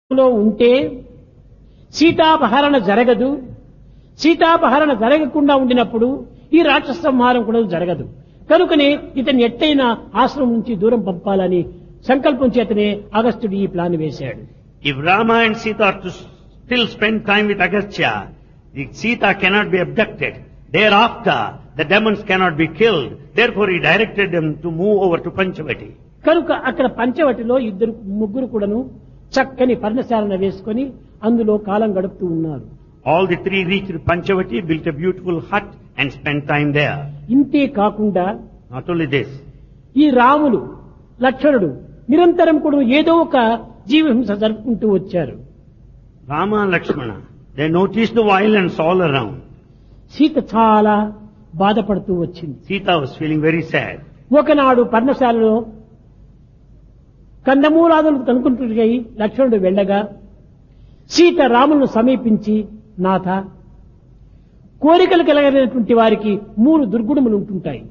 లో ఉంటే సీతాపహరణ జరగదు. సీతాపహరణ జరగకుండా ఉండినప్పుడు ఈ రాక్షస సంహారం కూడా జరగదు. కనుకనే ఇతన్ని ఎట్టైనా ఆశ్రమం నుంచి దూరం పంపాలని సంకల్పం చేతనే అగస్త్యుడు ఈ ప్లాన్ వేశాడు. If Rama and Sita are to still spend time with Agastya, the Sita cannot be abducted. Thereafter, the demons cannot be killed. Therefore, he directed them to move over to Panchavati. కనుక అక్కడ పంచవటిలో ముగ్గురు కూడాను చక్కని పర్ణశాలన వేసుకొని అందులో కాలం గడుపుతూ ఉన్నారు. All the three reached Panchavati, built a beautiful hut and spent time there. ఇంతే కాకుండా Not only this, ఈ రాములు లక్ష్మణుడు నిరంతరం కూడా ఏదో ఒక జీవహింస జరుపుకుంటూ వచ్చారు. Rama and Lakshmana, they noticed the violence all around. Sita చాలా బాధపడుతూ వచ్చింది. Sita was feeling very sad. ఒకనాడు పర్ణశాలలో కందమూలాదులు కనుకుంటున్నాయి. లక్ష్మణుడు వెళ్ళగా సీత రాములను సమీపించి, నాథ, కోరికలు కలగనటువంటి వారికి 3 దుర్గుణములు ఉంటుంటాయి.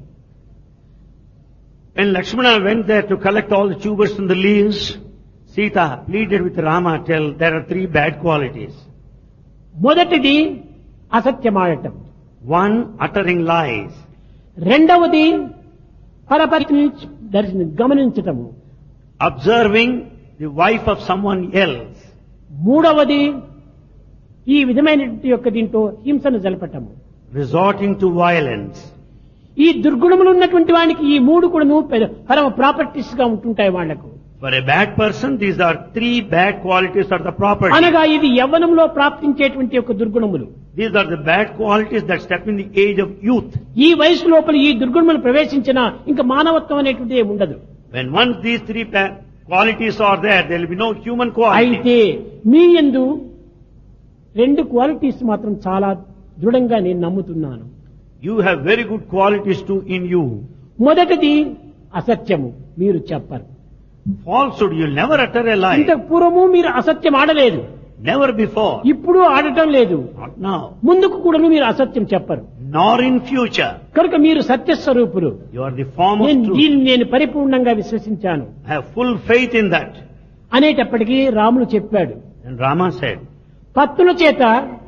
When Lakshmana went there to collect all the tubers and the leaves, Sita pleaded with Rama, tell there are 3 bad qualities. మొదటిది అసత్యమాడటం, One, uttering lies. రెండవది పరపతిని గమనించటము, Observing the wife of someone else. మూడవది ఈ విధమైనటువంటి యొక్క దీంట్లో హింసను జలపటము. Resorting to violence. ఈ దుర్గుణములు ఉన్నటువంటి వానికి ఈ 3 కూడాను పరమ ప్రాపర్టీస్ గా ఉంటుంటాయి వాళ్లకు. For a bad person, these are 3 bad qualities are the property. అనగా ఇది యవ్వనంలో ప్రాప్తించేటువంటి యొక్క దుర్గుణములు. These are the bad qualities that step in the age of youth. ఈ వయసు లోపల ఈ దుర్గుణములు ప్రవేశించినా ఇంకా మానవత్వం అనేటువంటిది ఉండదు. When once these 3 qualities are there will be no human quality. అయితే మీ యందు 2 క్వాలిటీస్ మాత్రం చాలా దృఢంగా నేను నమ్ముతున్నాను. You have very good qualities too in you. మొదటిది అసత్యము, మీరు చెప్పరు. Falsehood, you'll never utter a lie. ఇంతకు పూర్వము మీరు అసత్యం ఆడలేదు, Never before. ఇప్పుడు ఆడటం లేదు, Not now. ముందుకు కూడా మీరు అసత్యం చెప్పరు. Nor in future. కనుక మీరు సత్యస్వరూపులు. You are the form of truth. దీన్ని నేను పరిపూర్ణంగా విశ్వసించాను I have full faith in that. అనేటప్పటికీ రాములు చెప్పాడు, And Rama said, పత్తుల చేత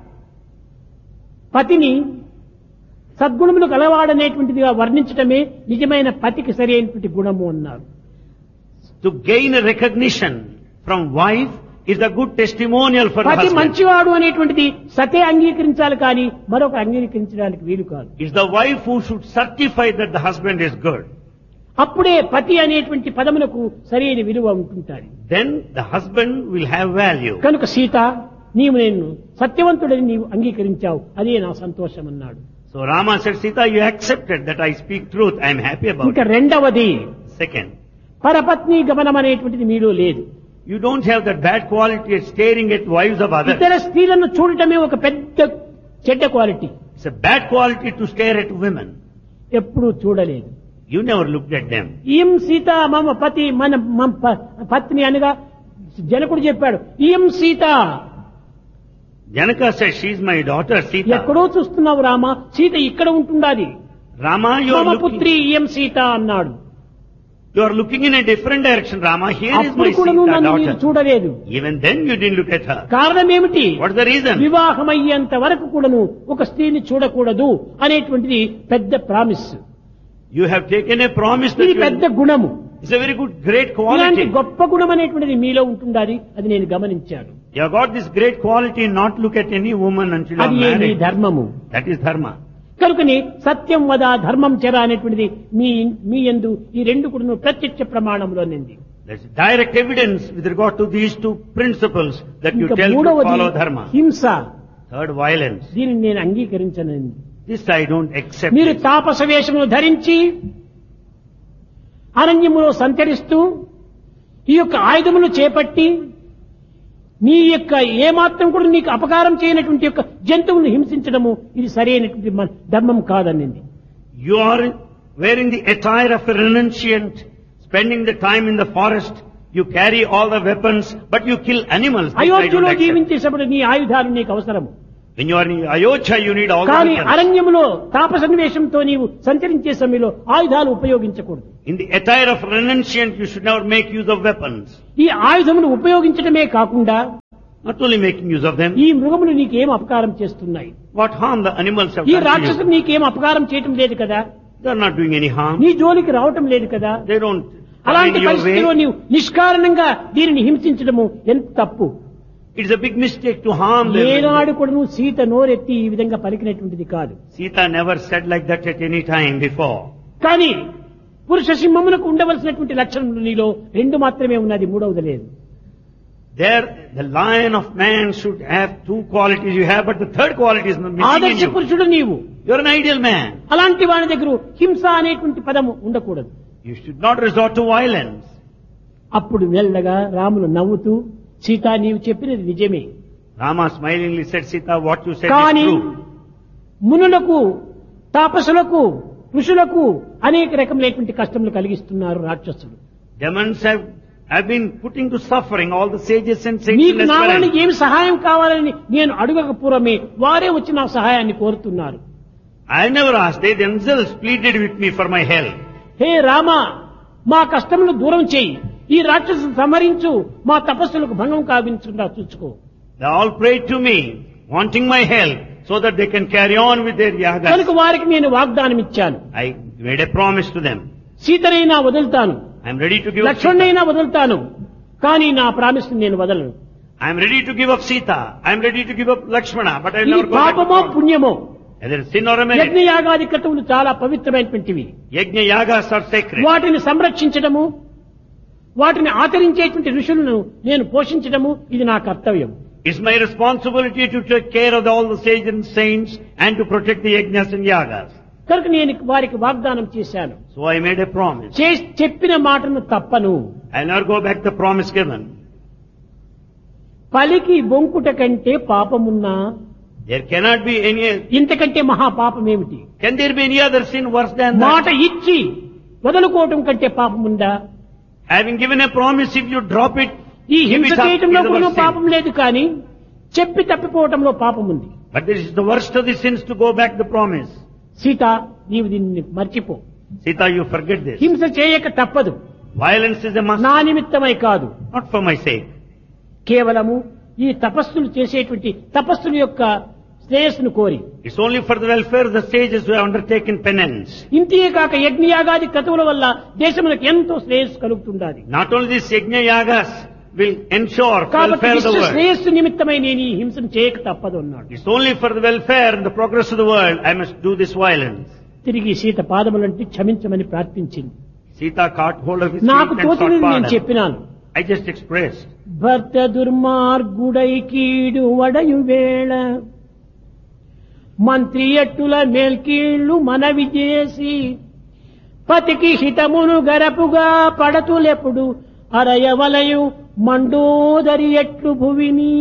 పతిని సద్గుణములు గలవాడనేటువంటిదిగా వర్ణించటమే నిజమైన పతికి సరి అయినటువంటి గుణము అన్నారు. to gain a recognition from wife is a good testimonial for the పతి husband. మంచివాడు అనేటువంటిది సతే అంగీకరించాలి కానీ మరొక అంగీకరించడానికి వీలు కాదు. It's the wife who should certify that the husband is good. అప్పుడే పతి అనేటువంటి పదములకు సరైన విలువ ఉంటుంటారు. Then the husband will have value. కనుక సీత, నీవు నేను సత్యవంతుడని నీవు అంగీకరించావు, అదే నా సంతోషం అన్నాడు. So Rama said, Sita, you accepted that I speak truth. I am happy about ఇంకా it. రెండవది Second, పరపత్ని గమనం అనేటువంటిది మీలో లేదు. you don't have that bad quality of staring at wives of others. ఇతర స్త్రీలను చూడటమే ఒక పెద్ద చెడ్డ quality. It's a bad quality to stare at women. ఎప్పుడూ చూడలేదు. You never looked at them. ఈం Sita మమ పతి, మన పత్ని అనగా జనకుడు చెప్పాడు, ఈం Sita. Janaka said, she is my daughter, Sita. ఎక్కడో చూస్తున్నావు రామ, సీత ఇక్కడ ఉంటుండాలి. Rama, you మమ are పుత్రి looking, ఈం సీత అన్నాడు. you are looking in a different direction, Rama. Here is అప్పుడు my కూడా Sita, నన్ను మీరు daughter. చూడలేదు. Even then you didn't look at her. కారణం ఏమిటి? What's the reason? వివాహమయ్యేంత వరకు కూడాను ఒక స్త్రీని చూడకూడదు అనేటువంటిది పెద్ద promise. You have taken a promise that ఇది you పెద్ద గుణము. it's a very good, great ఇలాంటి quality. గొప్ప గుణం అనేటువంటిది మీలో ఉంటుండాలి, అది నేను గమనించాను. You have got this great quality, not look at any woman until you are అది ఏ మీ married. ధర్మము. That is dharma. కనుకని సత్యం వద ధర్మం చెర అనేటువంటిది మీ యందు ఈ 2 కూడా ప్రత్యక్ష ప్రమాణంలో నింది. There's direct evidence with regard to these 2 principles that you ఇంకా tell to మూడవది follow dharma. హింస. Third, violence. దీనిని నేను అంగీకరించనండి. This I don't accept. మీరు it. తాపస వేషమును ధరించి అరణ్యములో సంచరిస్తూ ఈ యొక్క ఆయుధములు చేపట్టి నీ యొక్క ఏమాత్రం కూడా నీకు అపకారం చేయనటువంటి యొక్క జంతువులను హింసించడము ఇది సరైనటువంటి ధర్మం కాదనింది. You are wearing the attire of a renunciant, spending the time in the forest. You carry all the weapons, but you kill animals. This I don't అయోధ్యలో accept. జీవించేటప్పుడు నీ ఆయుధాలు నీకు అవసరము. When you are in Ayodhya, you need all the కానీ weapons. అరణ్యములో తాపసన్వేషంతో నీవు సంచరించే సమయంలో ఆయుధాలు ఉపయోగించకూడదు. In the attire of renunciant, you should never make use of weapons. ఈ ఆయుధమును ఉపయోగించడమే కాకుండా Not only making use of them, ఈ మృగములు నీకేం అపకారం చేస్తున్నాయి? what harm the animals have ఈ done to రాక్షసులు you? నీకేం అపకారం చేయటం లేదు కదా? They are not doing any harm. నీ జోలికి రావటం లేదు కదా? They don't come అలాంటి in your పరిస్థితిలో way. నీవు నిష్కారణంగా దీనిని హింసించడము ఎంత తప్పు. It's a big mistake to harm them. ఏనాడు కూడా నువ్వు సీత నోరెత్తి ఈ విధంగా పలికినటువంటిది కాదు. Sita never said like that at any time before. కానీ పురుష సింహమునకు ఉండవలసినటువంటి లక్షణములు నీలో రెండు మాత్రమే ఉన్నది, మూడవది లేదు. There, the lion of man should have two qualities you have, but the third quality is not missing in ఆదర్శ you. పురుషుడు నీవు. You're an ideal man. అలాంటి వాని దగ్గర హింస అనేటువంటి పదము ఉండకూడదు. You should not resort to violence. అప్పుడు మెల్లగా రాములు నవ్వుతూ, సీత నీవు చెప్పినది నిజమే, Rama smilingly said, Sita, what you said కానీ is true. మునులకు, తాపసులకు, ఋషులకు అనేక రకములైనటువంటి కష్టములు కలిగిస్తున్నారు రాక్షసులు. Demons have been putting to suffering all the sages and saints నీకు in నా వలన Esperanto. ఏమి సహాయం కావాలని నేను అడగక పూర్వమే వారే వచ్చి నా సహాయాన్ని కోరుతున్నారు. I never asked. They themselves pleaded with me for my help. హే రామ, మా కష్టములు దూరం చేయి, ఈ రాక్షసులు సంహరించు, మా తపస్సులకు భంగం కావించుకుంటా చూసుకో. They all prayed to me, wanting my help, so that they can carry on with their yagas. కనుక వారికి నేను వాగ్దానం ఇచ్చాను, I made a promise to them. సీతనైనా వదులుతాను, I am ready to give up Sita. లక్ష్మణ్ణైనా వదులుతాను, కానీ నా ప్రామిస్ నేను వదలను. I am ready to give up Sita. I am ready to give up Lakshmana, but I will ఇది never go back to పాపమో promise. పుణ్యమో, Either sin or a merit. యజ్ఞ యాగాది క్రతువులు చాలా పవిత్రమైనటువంటివి. Yajna yagas are sacred. వాటిని సంరక్షించడము, వాటిని ఆచరించేటువంటి ఋషులను నేను పోషించడము ఇది నా కర్తవ్యం. It's my responsibility to take care of all the sages and saints and to protect the yajnas and yagas. కనుక నేను వారికి వాగ్దానం చేశాను, So I made a promise. చెప్పిన మాటను తప్పను. I'll never go back the promise given. పలికి బొంకుట కంటే పాపమున్నా There cannot be any, ఇంతకంటే మహా పాపమేమిటి? can there be any other sin worse than మాట that? ఇచ్చి వదులుకోవటం కంటే పాపముందా? Having given a promise, if you drop it, ఈ give హింస it up, చేయటంలో is the కూడా worst sin. పాపం లేదు, కానీ చెప్పి తప్పిపోవటంలో పాపం ఉంది. But this is the worst of the sins to go back the promise. Sita, నీవు దీన్ని మర్చిపో. Sita, you forget this. హింస చేయక తప్పదు, Violence is a must, నా నిమిత్తమై కాదు, not for my sake. కేవలము ఈ తపస్సులు చేసేటువంటి తపస్సుల యొక్క శ్రేయస్సును కోరి. It's only for the welfare of the sages who have undertaken penance. ఇంతే కాక యజ్ఞయాగాది క్రతువుల వల్ల దేశములకు ఎంతో శ్రేయస్సు కలుగుతుండాలి. Not only this yajna yagas will ensure కాబట్టి welfare of the విశ్వ world. శ్రేయస్సు నిమిత్తమై నేను ఈ హింసను చేయక తప్పదు అన్నాడు. It's only for the welfare and the progress of the world I must do this violence. తిరిగి సీత పాదములంటి క్షమించమని ప్రార్థించింది. Sita caught hold of his నాకు feet and తోచినది sought నేను pardon. చెప్పినాను. I just expressed. భర్త దుర్మార్గుడై కీడు వడయు వేళ మంత్రి ఎట్టుల మేల్కీళ్లు మనవి చేసి పతికి హితమును గరపుగా పడతులెప్పుడు అరయవలయు మండోదరి ఎట్లు భువిని.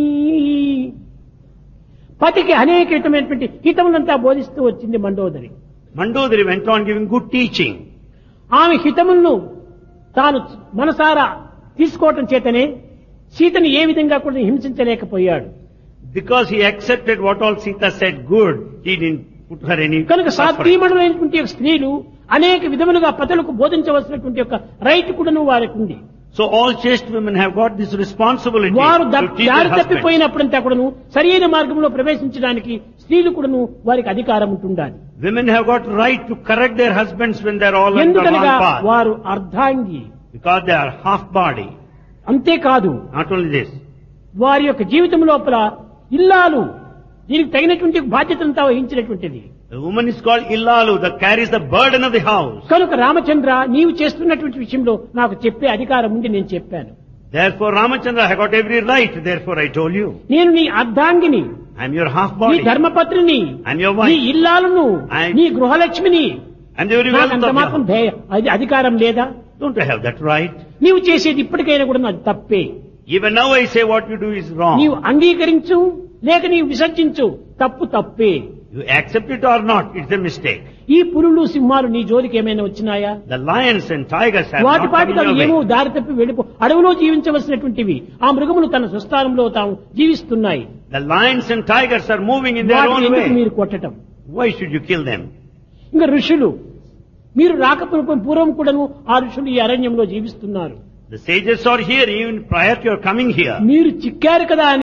పతికి అనేకమైనటువంటి హితములంతా బోధిస్తూ వచ్చింది Mandodari. Mandodari went on giving good teaching. ఆమె హితములను తాను మనసారా తీసుకోవటం చేతనే సీతను ఏ విధంగా కూడా హింసించలేకపోయాడు. Because he accepted what all Sita said good, he didn't put her any కనుక suffering. సాత్వీమణులైనటువంటి యొక్క స్త్రీలు అనేక విధములుగా పతులకు బోధించవలసినటువంటి యొక్క రైట్ కూడాను వారికి ఉంది. So all chaste women have got this responsibility వారు to teach దారి their husbands. తప్పిపోయినప్పుడంతా కూడాను సరైన మార్గంలో ప్రవేశించడానికి స్త్రీలు కూడాను వారికి అధికారం ఉంటుండాలి. Women have got right to correct their husbands when they're all on the ఎందుకనగా wrong path. వారు అర్ధాంగి. Because they are half body. అంతేకాదు, Not only this. వారి యొక్క జీవితం లోపల ఇల్లాలు దీనికి తగినటువంటి బాధ్యతలంతా వహించినటువంటిది. The woman is called Illalu, that carries the burden of the house. కనుక రామచంద్ర, నీవు చేస్తున్నటువంటి విషయంలో నాకు చెప్పే అధికారం ఉండి నేను చెప్పాను. Therefore, Ramachandra, I got every right. Therefore, I told you. నేను నీ అర్ధాంగిని, I'm your half నీ body. ధర్మపత్రిని, I'm your నీ wife. ఇల్లాలను, I- నీ గృహలక్ష్మిని. I'm the very నాకు wealth అంత of మాత్రం you. అది అధికారం లేదా? Don't I have that right? నీవు చేసేది ఇప్పటికైనా కూడా అది తప్పే. Even now I say what you do is నీవు wrong. అంగీకరించు లేక నీవు విసర్జించు, తప్పే. You accept it or not, it's a mistake. ఈ పులులు సింహాలు నీ జోలికి ఏమైనా వచ్చినాయా? The lions and tigers have వాటి not come పాటికి in అవి your ఏమో way. దారి తప్పి వెళ్ళిపో అడవిలో జీవించవలసినటువంటివి ఆ మృగములు తన స్వస్థానంలో తాము జీవిస్తున్నాయి. The lions and tigers are moving in their వాటిని own ఎందుకు way. మీరు కొట్టటం? Why should you kill them? ఇంకా ఋషులు, మీరు పూర్వం కూడాను ఆ ఋషులు ఈ అరణ్యంలో జీవిస్తున్నారు. The sages are here even prior to your coming here. మీరు చిక్కారు కదా అని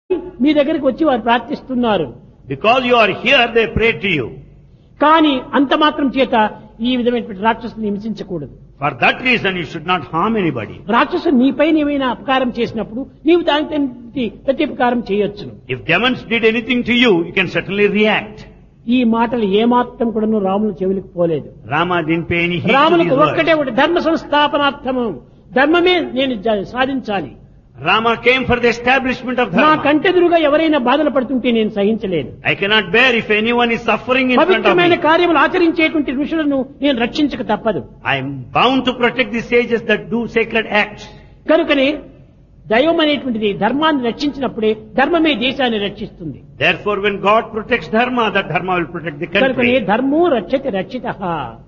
మీ దగ్గరికి వచ్చి వారు ప్రార్థిస్తున్నారు. Because you are here, they pray to you. కానీ అంత మాత్రం చేత ఈ విధమైనటువంటి రాక్షసుని హింసించకూడదు. For that reason, you should not harm anybody. రాక్షసుడు నీపై ఏమైనా అపకారం చేసినప్పుడు నీవు దానికి ప్రత్యుపకారం చేయొచ్చును. If demons did anything to you, you can certainly react. ఈ మాటలు ఏమాత్రం కూడాను రాముని చెవులకు పోలేదు. Rama didn't pay any heed to రామునికి these ఒక్కటే words. ఒకటి ధర్మ సంస్థాపనార్థము, ధర్మమే నేను సాధించాలి. Rama came for the establishment of నా dharma. కంటెదురుగా ఎవరైనా బాధలు పడుతుంటే నేను సహించలేను. I cannot bear if anyone is suffering in front of పవిత్రమైన me. కార్యములు ఆచరించేటువంటి ఋషులను నేను రక్షించక తప్పదు. I am bound to protect the sages that do sacred acts. కనుకనే దైవం అనేటువంటిది ధర్మాన్ని రక్షించినప్పుడే ధర్మమే దేశాన్ని రక్షిస్తుంది. Therefore, when God protects dharma, that dharma will protect the కనుకనే country. ధర్మో రక్షతి రక్షితః.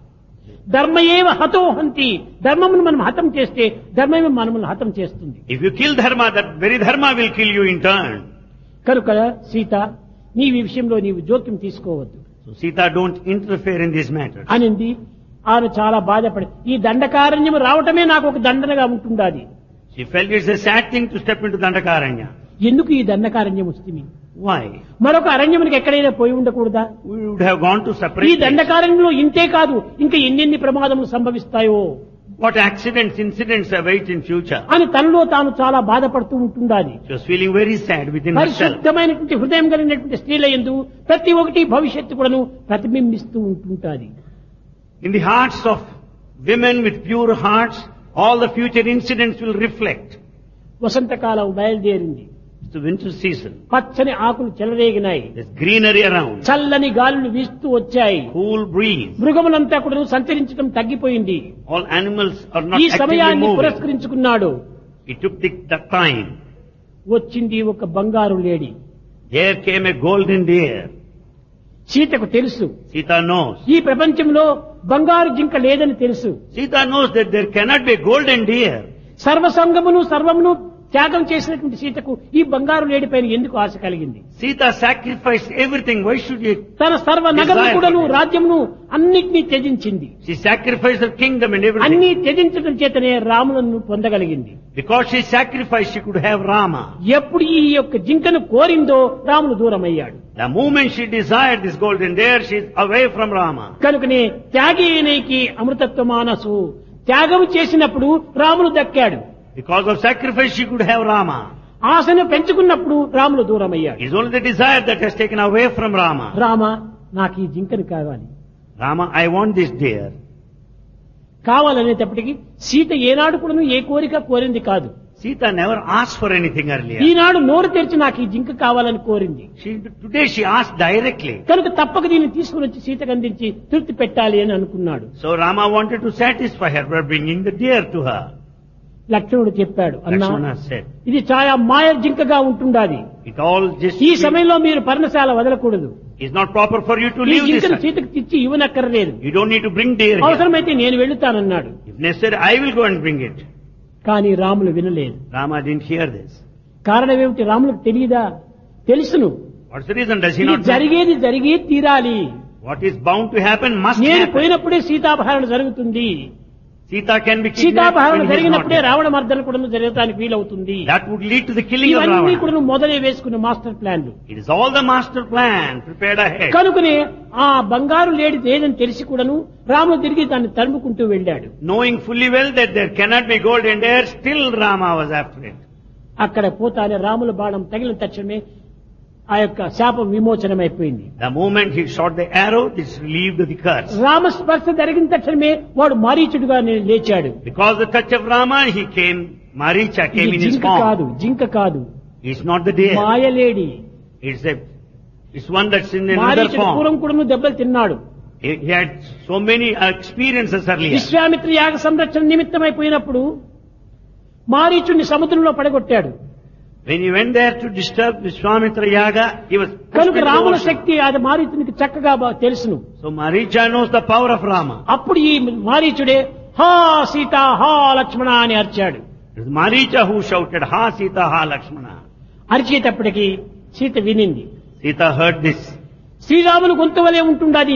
ధర్మయేవ హతో హంతి. ధర్మమును మనం హతం చేస్తే ధర్మమే మనల్ని హతం చేస్తుంది. If you kill dharma, that very dharma will kill you in turn. కనుక సీత నీ విషయంలో నీవు జోక్యం తీసుకోవద్దు So Sita, don't interfere in these matters. అనింది. ఆమె చాలా బాధపడి ఈ దండకారణ్యం రావటమే నాకు ఒక దండనగా ఉంటుండాది. She felt it's a sad thing to step into Dandakaranya. ఎందుకు ఈ దండకారణ్యం వస్తుంది? Why? మరొక అరణ్యమునికి ఎక్కడైనా పోయి ఉండకూడదా? We would have gone to ఈ separate places. దండకారణ్యంలో ఇంతే కాదు ఇంకా ఎన్నెన్ని ప్రమాదములు సంభవిస్తాయో What accidents, incidents await in future. అని తనలో తాను చాలా బాధపడుతూ ఉంటుండాలి. She was feeling very sad within herself. పరిశుద్ధమైనటువంటి హృదయం కలిగినటువంటి స్త్రీల యందు ప్రతి ఒక్కటి భవిష్యత్తు కూడాను ప్రతిబింబిస్తూ ఉంటుంటాది. In the hearts of women with pure hearts, all the future incidents will reflect. వసంతకాలం బయలుదేరింది. It's the winter season. పచ్చని ఆకులు చెలరేగినాయి. There's greenery around. చల్లని గాలులు వీస్తూ వచ్చాయి. Cool breeze. మృగములంతా కూడా సంచరించడం తగ్గిపోయింది. All animals are not ఈ actively సమయాన్ని moving. పురస్కరించుకున్నాడు. He took the time. వచ్చింది ఒక బంగారు లేడి. There came a golden deer. సీతకు తెలుసు Sita knows. ఈ ప్రపంచంలో బంగారు జింక లేదని తెలుసు. Sita knows that there cannot be a golden deer. సర్వసంగమును సర్వమును త్యాగం చేసినటువంటి సీతకు ఈ బంగారు లేడి పైన ఎందుకు ఆశ కలిగింది? Sita sacrificed everything. Why should you? తన సర్వ నగరము కూడాను రాజ్యమును అన్నిటినీ త్యజించింది. She sacrificed her kingdom and everything. అన్ని త్యజించడం చేతనే రాములను పొందగలిగింది. Because she sacrificed, she could have Rama. ఎప్పుడు ఈ యొక్క జింకను కోరిందో Ramulu దూరమయ్యాడు. The moment she desired this golden deer, she is away from Rama. కనుకనే త్యాగేనైకి అమృతత్వ మానసు. త్యాగం చేసినప్పుడు Ramulu దక్కాడు. Because of sacrifice, she could have Rama. ఆశను పెంచుకున్నప్పుడు Ramulu దూరమయ్యాడు. It is only the desire that has taken away from Rama. Rama నాకు ఈ జింకను కావాలి. Rama, I want this deer. కావాలనేటప్పటికీ Sita ఏనాడు కూడా ఏ కోరిక కోరింది కాదు. Sita never asked for anything earlier. ఈనాడు నోరు తెరిచి నాకు ఈ జింక కావాలని కోరింది. Today she asked directly. కనుక తప్పక దీన్ని తీసుకుని వచ్చి సీతకు అందించి తృప్తి పెట్టాలి అని అనుకున్నాడు. So Rama wanted to satisfy her by bringing the deer to her. లక్ష్మణుడు చెప్పాడు, అన్నా Lakshmana said, ఇది చాలా మాయ జింకగా ఉంటుండాది. it all just ఈ సమయంలో మీరు పర్ణశాల వదలకూడదు. is not proper for you to ఈ leave this. జింకను సీతకు తెచ్చి ఇవ్వనక్కర్లేదు. You don't need to bring deer here. అవసరమైతే నేను వెళుతానన్నాడు. If necessary, I will go and bring it. కానీ రాములు వినలేదు. Rama didn't hear this. కారణం ఏమిటి? రాములకు తెలియదా? తెలుసును. What's the reason? Does he ఇది not know? జరిగేది జరిగే తీరాలి. What is bound to happen must నేను happen. పోయినప్పుడే సీతాపహరణ జరుగుతుంది. Sita can be kidnapped సీతాపహరణ when he is not జరిగినప్పుడే there. Ravana మర్దన కూడా జరగడానికి వీలవుతుంది. That would lead to the killing of ఇవన్నీ Ravana. కూడా మొదలే వేసుకున్న మాస్టర్ ప్లాన్లు. It is all the master plan prepared ahead. కనుకనే ఆ బంగారు లేడి లేదని తెలిసి కూడాను రాముడు తిరిగి దాన్ని తరుముకుంటూ వెళ్ళాడు. Knowing fully well that there cannot be golden deer, still Rama was after it. అక్కడ పోతానే రాముల బాణం తగిలిన తక్షణమే ఆ యొక్క శాపం విమోచనమైపోయింది. The moment he shot the arrow, this relieved the curse. రామస్పర్శ జరిగిన తక్షణమే వాడు మారీచుడుగా లేచాడు. Because the touch of Rama, he came, Maricha came ఇది in his జింక form. కాదు, జింక కాదు, It's not the deer. మాయలేడి. It's one that's in another మారీచుడు పూర్వం form. కూడాను దెబ్బలు తిన్నాడు. He had so many experiences earlier. Vishwamitra యాగ సంరక్షణ నిమిత్తమైపోయినప్పుడు మారీచుడిని సముద్రంలో పడగొట్టాడు. When he went there to disturb Vishwamitra Yaga, he was pushed కనుక into the రాముల ocean. శక్తి అది మారీచునికి చక్కగా తెలుసును. So Maricha knows the power of Rama. అప్పుడు ఈ మారీచుడే హా సీత హా లక్ష్మణ అని అరిచాడు. It was Maricha who shouted, Ha Sita, Ha Lakshmana. అరిచేటప్పటికి Sita వినింది. Sita heard this. శ్రీరాముని గొంతు వలె ఉంటుండది.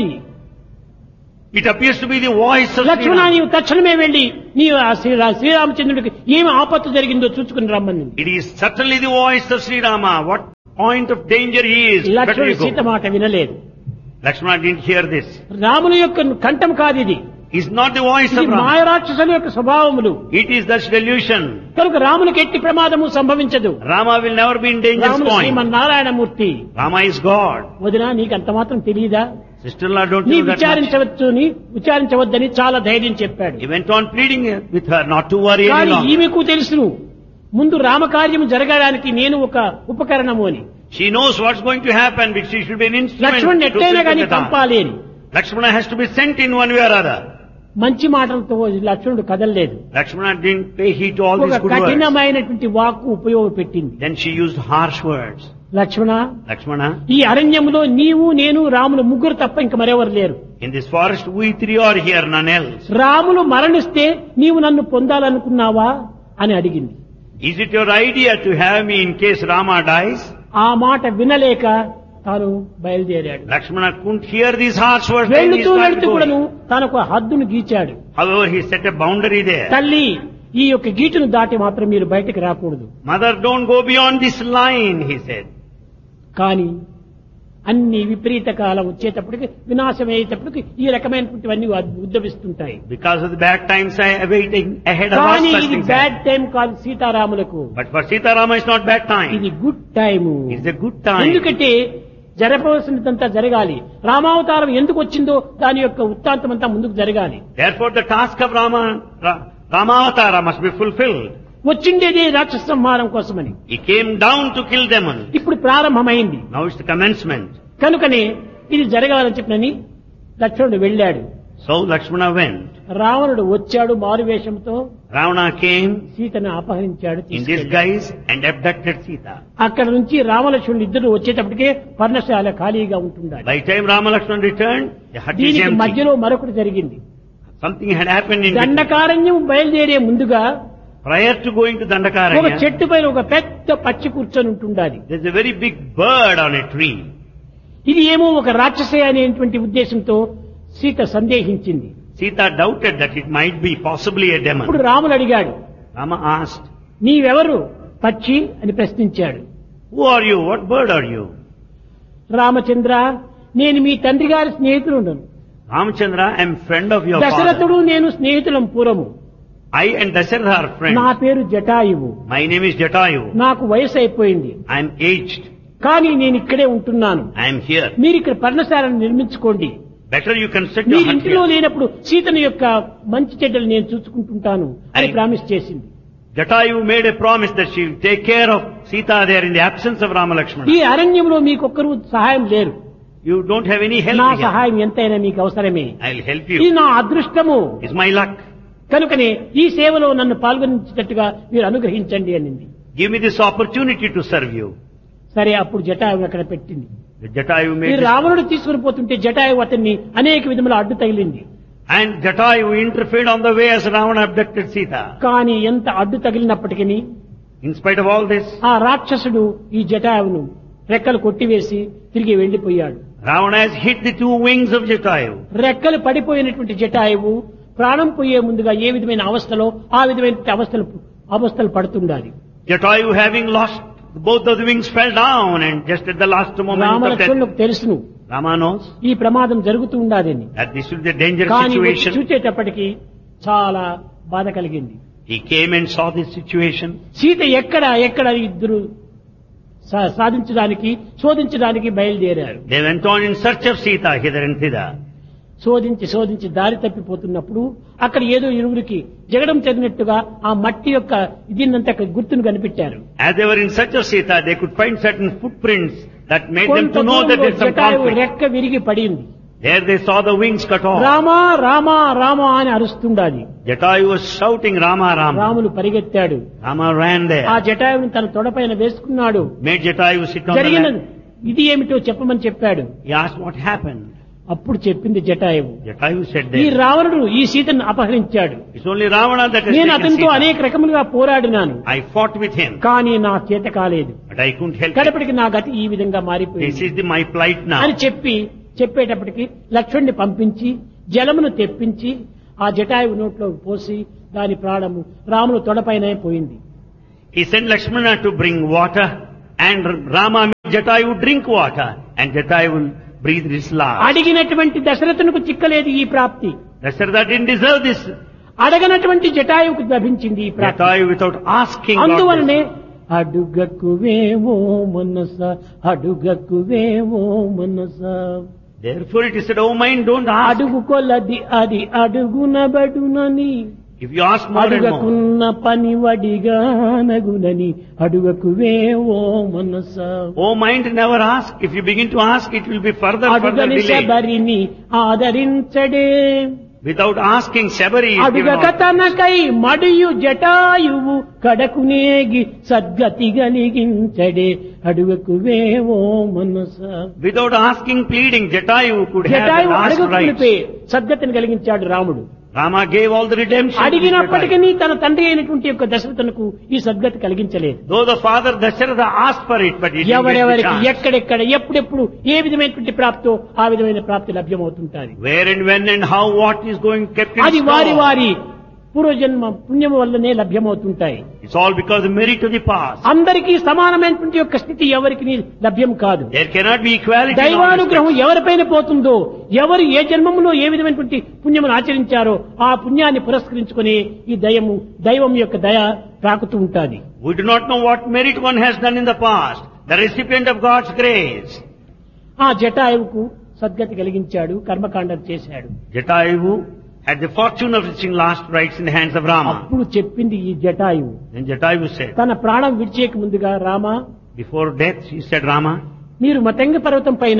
It appears to be the voice of Lakshmana Sri నీవు తక్షణమే వెళ్లి నీవు ఆ శ్రీరామచంద్రుడికి ఏమి ఆపత్తు జరిగిందో చూసుకుని రమ్మని. It is certainly the voice of Sri Rama. What point of danger he is, better లక్ష్మణుడు you సీత go. మాట వినలేదు. Lakshmana didn't hear this. రాముని యొక్క కంఠం కాదు ఇది. It's not the voice ఇది of Rama. మాయరాక్షసుల యొక్క స్వభావములు. It is the delusion. కనుక రామునికి ఎట్టి ప్రమాదము సంభవించదు. Rama will never be in danger's రాముడు point. Srimannarayanamurthy. Rama is God. వదినా నీకు అంత మాత్రం తెలియదా? Sister-in-law, don't నీ you know that much? విచారించవద్దని చాలా ధైర్యం చెప్పాడు. He went on pleading with her not to worry any కానీ longer. ఈమెకు తెలుసును ముందు రామకార్యం జరగడానికి నేను ఒక ఉపకరణము అని. She knows what's going to happen because she should be an instrument Laxman to ఎట్టైనా కానీ fulfill the task. పంపాలి అని. Lakshmana has to be sent in one way or other. మంచి మాటలతో లక్ష్మణుడు కదలలేదు. Lakshmana didn't pay heed to all ఒక these good words. కఠినమైనటువంటి వాక్కు ఉపయోగపెట్టింది. Then she used harsh words. Lakshmana, Lakshmana, ఈ అరణ్యంలో నీవు నేను రాములు ముగ్గురు తప్ప ఇంక మరెవరు లేరు. in this forest we three are here, none else. Ramulu మరణిస్తే నీవు నన్ను పొందాలనుకున్నావా అని అడిగింది. Is it your idea to have me in case Rama dies? ఆ మాట వినలేక తాను బయలుదేరాడు. Lakshmana couldn't hear these harsh words. Then he వెళ్తూ started వెళ్తూ కూడాను going. తనకు హద్దును గీచాడు. However, he set a boundary there. తల్లి, ఈ యొక్క గీటును దాటి మాత్రం మీరు బయటకు రాకూడదు. Mother, don't go beyond this line, he said. కానీ అన్ని విపరీత కాలం వచ్చేటప్పటికి వినాశమయ్యేటప్పటికి ఈ రకమైనటువంటివన్నీ ఉద్భవిస్తుంటాయి. Because of the bad times awaiting ahead of us, కానీ such ఇది things బ్యాడ్ happen. టైం కాదు సీతారాములకు. But for Sita Rama, it's not bad time. ఇది good time. It's a good time. ఎందుకంటే జరపవలసినదంతా జరగాలి. రామావతారం ఎందుకు వచ్చిందో దాని యొక్క వృత్తాంతం అంతా ముందుకు జరగాలి. Therefore, the task of Ramavatara must be fulfilled. వచ్చిండేదే రాక్షస సంహారం కోసమని. He came down to kill demons. ఇప్పుడు ప్రారంభమైంది. Now it's the commencement. కనుకనే ఇది జరగాలని చెప్పినని లక్ష్మణుడు వెళ్ళాడు. So Lakshmana went. రావణుడు వచ్చాడు మారువేషంతో. Ravana came సీతను అపహరించాడు, in తీసుకెళ్ళాడు. disguise and abducted Sita. అక్కడ నుంచి రామలక్ష్మణుడు ఇద్దరు వచ్చేటప్పటికే పర్ణశాల ఖాళీగా ఉంటుండాలి. By the time Rama Lakshmana returned, the hut is దీనికి empty. మధ్యలో మరొకటి జరిగింది. Something had happened in between. Dandakaranya బయలుదేరే ముందుగా Prior to going to ఒక Dandakaranya, చెట్టు పైన ఒక పెద్ద పచ్చి కూర్చొని ఉంటుండాలి. there's a very big bird on a tree. ఇది ఏమో ఒక రాక్షసే అనేటువంటి ఉద్దేశంతో Sita సందేహించింది. Sita doubted that it might be possibly a ఇప్పుడు demon. రాముడు అడిగాడు, Rama asked, నీవెవరు పక్షి అని ప్రశ్నించాడు. who are you? What bird are you? Ramachandra, నేను మీ తండ్రి గారి స్నేహితుడు. Ramachandra, I am friend of your father. దశరథుడు నేను స్నేహితులం పూర్వము. I and Dasharatha are friends. నా పేరు Jatayu. My name is Jatayu. నాకు వయసు అయిపోయింది. I am aged. కానీ నేను ఇక్కడే ఉంటున్నాను. I am here. మీరు ఇక్కడ పర్ణశాలను నిర్మించుకోండి. Better you construct your మీరు hut ఇంటిలో here. లేనప్పుడు సీతను యొక్క మంచి చెడ్డలు నేను చూసుకుంటుంటాను అని ప్రామిస్ చేసింది. Jatayu made a promise that she will take care of Sita there in the absence of Rama Lakshmana. ఈ అరణ్యంలో మీకొక్కరు సహాయం లేరు. You don't have any help నా here. సహాయం ఎంతైనా మీకు అవసరమే. I'll help ఇది you. నా అదృష్టము. It's my luck. కనుకనే ఈ సేవలో నన్ను పాల్గొనించేటట్టుగా మీరు అనుగ్రహించండి అనింది. Give me this opportunity to serve you. సరే, అప్పుడు జటాయువు అక్కడ పెట్టింది. The Jatayu ఈ made this, రావణుడు తీసుకుని పోతుంటే జటాయువు అతన్ని అనేక విధముల అడ్డు తగిలింది. and Jatayu interfered on the way as Ravana abducted Sita. కానీ ఎంత అడ్డు తగిలినప్పటికీ In spite of all this, ఆ రాక్షసుడు ఈ జటాయువును రెక్కలు కొట్టివేసి తిరిగి వెళ్లిపోయాడు. Ravana has hit the two wings of Jatayu. రెక్కలు పడిపోయినటువంటి జటాయువు ప్రాణం పోయే ముందుగా ఏ విధమైన అవస్థలో ఆ విధమైన అవస్థలు పడుతుండాలి. Jatayu, having lost both of the wings, fell down, and just at the last moment of death, రామలక్ష్మణులకు తెలుసును Rama knows ఈ ప్రమాదం జరుగుతూ ఉండాలని. that this will be a dangerous కానీ situation. చూచేటప్పటికి చాలా బాధ కలిగింది. He came and saw this situation. Sita ఎక్కడ ఇద్దరు సాధించడానికి శోధించడానికి బయలుదేరారు. They went on in search of Sita hither and thither. శోధించి దారి తప్పిపోతున్నప్పుడు అక్కడ ఏదో ఇరువురికి జగడం చదివినట్టుగా ఆ మట్టి యొక్క దీన్నంతా గుర్తును కనిపెట్టారు. As they were in search of Sita, they could find certain footprints that made them కొంత to know that దూరంలో there's some జటాయువు conflict. రెక్క విరిగి పడింది. There they saw the wings cut off. Rama Rama Rama అని అరుస్తుండాలి. Jatayu was shouting Rama, Rama. Ramulu పరిగెత్తాడు. Rama ran ఆ there. జటాయువుని తన తొడపైన వేసుకున్నాడు. Made Jatayu sit on the జరిగిన lap. ఇది ఏమిటో చెప్పమని చెప్పాడు. He asked what happened. అప్పుడు చెప్పింది జటాయువు, Jatayu said ఈ there. రావణుడు ఈ సీతను అపహరించాడు. It's only Ravana that has నేను taken అతనితో Sita. అనేక రకములుగా పోరాడినాను, I fought with him, కానీ నా చేత కాలేదు. but I couldn't help it. కడపటికి నా గతి ఈ విధంగా This మారిపోయింది is my plight now. అని చెప్పేటప్పటికి లక్ష్మణ్ణి పంపించి జలమును తెప్పించి ఆ జటాయువు నోట్లో పోసి దాని ప్రాణము రాములు తొడపైనే పోయింది. He sent Lakshmana to bring water And Rama made Jatayu drink water, and Jatayu will breathe his last. అడిగినటువంటి దశరథునికి చిక్కలేదు ఈ ప్రాప్తి. Dasharatha didn't deserve this. అడగనటువంటి జటాయువుకు లభించింది ఈ ప్రాప్తి. Jatayu without asking got అందువలనే this. అడుగకువేవో మనస అడుగకువేవో మనస Therefore it is said, oh mind, don't ask. అడుగు కొలది అది అడుగునబడునని If you ask more and more. అడుగకున్న పని వడిగానగునని అడుగకువేవో మనస Oh mind, never ask. If you begin to ask, it will be further అడుగని delayed. శబరిని ఆదరించడే Without asking, Sabari is given అడుగక orders. తనకై మడియు Jatayu కడకునేగి సద్గతి కలిగించడే అడుగకువేవో మనస Without asking, pleading, Jatayu could have the Jatayu last అడగకునిపే rights. సద్గతిని కలిగించాడు రాముడు. Rama gave all the redemption. to అడిగినప్పటికీ Jatayu. తన తండ్రి అయినటువంటి యొక్క దశరథునకు ఈ సద్గతి కలిగించలేదు. Though the father Dasharatha asked for it, but he didn't get the ఎవరెవరికి chance. ఎక్కడెక్కడ ఎప్పుడెప్పుడు ఏ విధమైనటువంటి ప్రాప్తో ఆ విధమైన ప్రాప్తి లభ్యమవుతుంటారు. Where and when and how what is going kept in అది వారి store. వారి పూర్వజన్మ పుణ్యము వల్లనే లభ్యమవుతుంటాయి. It's all because of merit of the past. అందరికీ సమానమైనటువంటి యొక్క స్థితి ఎవరికి లభ్యం కాదు. There cannot be equality in all దైవానుగ్రహం respects. ఎవరిపైన పోతుందో, ఎవరు ఏ జన్మంలో ఏ విధమైనటువంటి పుణ్యమును ఆచరించారో ఆ పుణ్యాన్ని పురస్కరించుకుని ఈ దైవం యొక్క దయ తాకుతూ ఉంటాది. We do not know what merit one has done in the past. The recipient of God's grace. ఆ జటాయువుకు సద్గతి కలిగించాడు, కర్మకాండం చేశాడు. Jatayu had the fortune of reaching last rites in the hands of Rama. అప్పుడు చెప్పింది ఈ జటాయువు Then Jatayu said, తన ప్రాణం విడిచేక ముందుగా, Rama, before death, he said, Rama, మీరు మతంగ పర్వతం పైన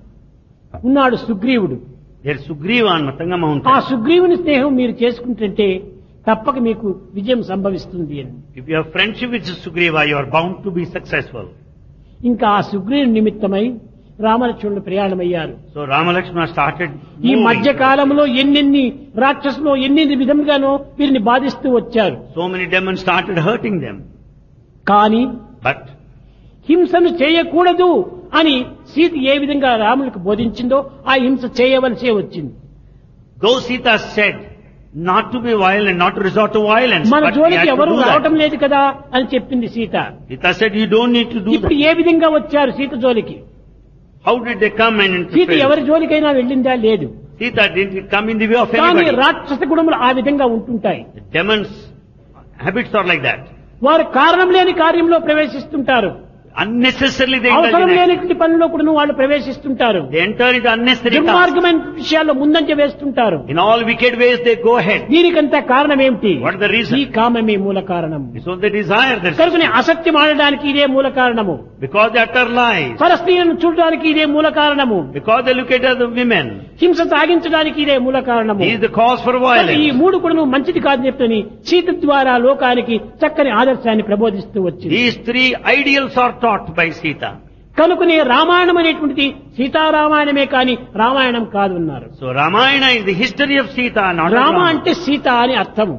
ఉన్నాడు సుగ్రీవుడు. there's Sugriva on Matanga ఆ mountain. సుగ్రీవుని స్నేహం మీరు చేసుకుంటుంటే తప్పక మీకు విజయం సంభవిస్తుంది అని. If you have friendship with Sugriva, you are bound to be successful. ఇంకా ఆ సుగ్రీవుని నిమిత్తమై రామలక్ష్మణులు ప్రయాణమయ్యారు. So Rama Lakshmana started ఈ moving. మధ్య కాలంలో ఎన్నెన్ని రాక్షసులు ఎన్నెన్ని విధముగానో వీరిని బాధిస్తూ వచ్చారు. So many demons started hurting them. కానీ But హింసను చేయకూడదు అని సీత ఏ విధంగా రాములకు బోధించిందో ఆ హింస చేయవలసే వచ్చింది. though Sita said not to be violent, not to resort to violence, మన but he జోలికి had to ఎవరు do రావటం that. లేదు కదా అని చెప్పింది Sita. Sita said, you don't need to do ఇప్పుడు that. ఏ విధంగా వచ్చారు సీత జోలికి? How did they come and Sita interfere? ఎవరి జోలికైనా వెళ్ళిందా? లేదు. Sita didn't come in the way of కానీ anybody. రాక్షస గుణములు ఆ విధంగా ఉంటుంటాయి. The demons' habits are like that. వారు కారణం లేని కార్యంలో ప్రవేశిస్తుంటారు. Unnecessarily they అవసరం indulge in it. లేనటువంటి పనిలో కూడా వాళ్ళు ప్రవేశిస్తుంటారు. They enter into unnecessary tasks. దుర్మార్గమైన విషయాల్లో ముందంజ వేస్తుంటారు. In all wicked ways they go ahead. దీనికంతా కారణం ఏమిటి? What is the reason? ఈ కామమే మూల కారణం. So they desire that. కనుకనే అసత్యం ఆడడానికి ఇదే మూల కారణము. Because they utter lies. పరస్త్రీలను చూడడానికి ఇదే మూల కారణము. Because they look at other women. హింస సాగించడానికి ఇదే మూల కారణము. He is the cause for ఈ violence. మూడు కూడా మంచిది కాదు చెప్తని సీత ద్వారా లోకానికి చక్కని ఆదర్శాన్ని ప్రబోధిస్తూ వచ్చింది. These three ideals are taught by Sita. కనుకనే రామాయణం అనేటువంటిది సీతారామాయణమే కాని రామాయణం కాదు అన్నారు. So Ramayana is the history of Sita, not of Rama Rama. అంటే సీత అని అర్థము.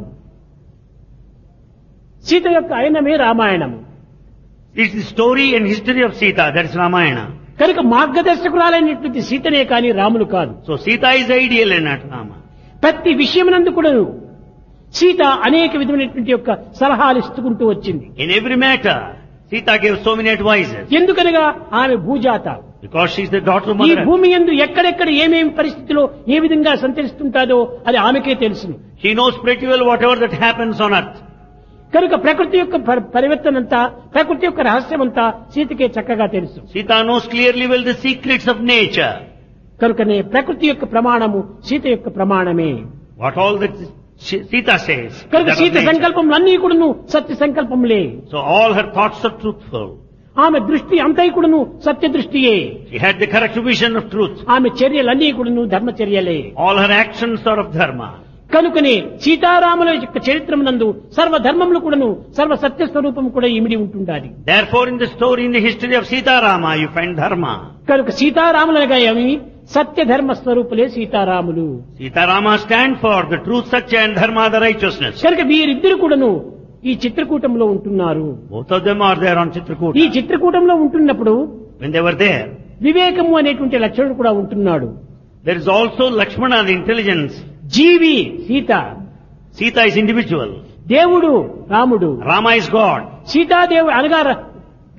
సీత యొక్క ఆయనమే రామాయణము. It's the story and history of Sita, that is Ramayana. కనుక మార్గదర్శకురాలైనటువంటి సీతనే కాని రాములు కాదు. So Sita is ideal and not Rama. ప్రతి విషయమునందు కూడా సీత అనేక విధమైనటువంటి యొక్క సలహాలు ఇస్తుకుంటూ వచ్చింది. In every matter, Sita gave so many advices. ఎందుకనగా ఆమె భూజాత. Because she is the daughter of ఈ Mother. భూమి యందు ఎక్కడెక్కడ ఏమేమి పరిస్థితిలో ఏ విధంగా సంచరిస్తుంటాదో అది ఆమెకే తెలుసును. She knows pretty well whatever that happens on earth. కనుక ప్రకృతి యొక్క పరివర్తనంతా, ప్రకృతి యొక్క రహస్యమంతా సీతకే చక్కగా తెలుసు. Sita knows clearly well the secrets of nature. కనుకనే ప్రకృతి యొక్క ప్రమాణము సీత యొక్క ప్రమాణమే. What all that Sita says. is కనుక that of సీత nature. సంకల్పములన్నీ కూడాను సత్య సంకల్పములే. So all her thoughts are truthful. ఆమె దృష్టి అంతై కూడాను సత్య దృష్టియే. She had the correct vision of truth. ఆమె చర్యలన్నీ కూడాను ధర్మచర్యలే. All her actions are of dharma. కనుకనే సీతారాముల యొక్క చరిత్రమునందు సర్వధర్మములు కూడాను సర్వ సత్య స్వరూపము కూడా ఇమిడి ఉంటుండాలి. Therefore in the story, in the history of Sita Rama, you find dharma. కనుక సీతారాములనగా ఏమి సత్య ధర్మ స్వరూపులే సీతారాములు. Sita Rama stand for the truth, satya and dharma, the righteousness. కనుక వీరిద్దరు కూడాను ఈ చిత్రకూటంలో ఉంటున్నారు. Both of them are there on ఈ Chitrakuta. చిత్రకూటంలో ఉంటున్నప్పుడు When they were there, వివేకము అనేటువంటి లక్షణుడు కూడా ఉంటున్నాడు. there is also Lakshmana, the intelligence. G V Sita, Sita is individual. దేవుడు రాముడు. Rama is God. సీతాదేవి అనగా